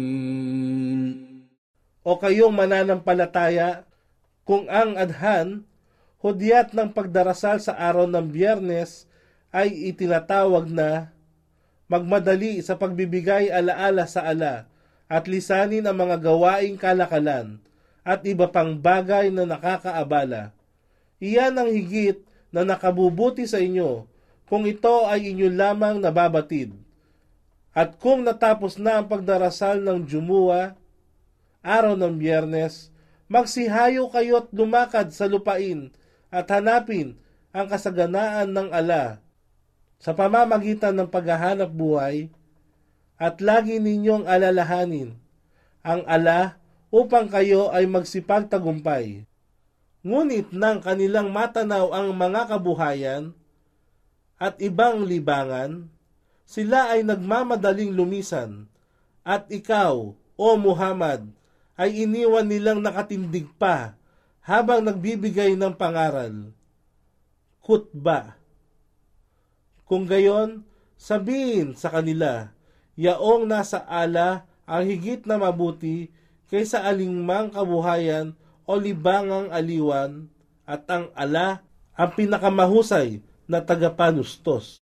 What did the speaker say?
O kayong mananampalataya, kung ang adhan, hudyat ng pagdarasal sa araw ng Biyernes ay itinatawag na magmadali sa pagbibigay alaala sa ala at lisanin ang mga gawaing kalakalan at iba pang bagay na nakakaabala. Iyan ang higit na nakabubuti sa inyo kung ito ay inyo lamang nababatid. At kung natapos na ang pagdarasal ng Jumu'ah, araw ng Biyernes, magsihayo kayo't lumakad sa lupain at hanapin ang kasaganaan ng ala sa pamamagitan ng paghahanap buhay, at lagi ninyong alalahanin ang ala upang kayo ay magsipagtagumpay. Ngunit nang kanilang matanaw ang mga kabuhayan at ibang libangan, sila ay nagmamadaling lumisan, at ikaw, O Muhammad, ay iniwan nilang nakatindig pa habang nagbibigay ng pangaral. Khutbah. Kung gayon, sabihin sa kanila, yaong nasa ala ang higit na mabuti kaysa alingmang kabuhayan o libangang aliwan, at ang ala ang pinakamahusay na tagapanustos.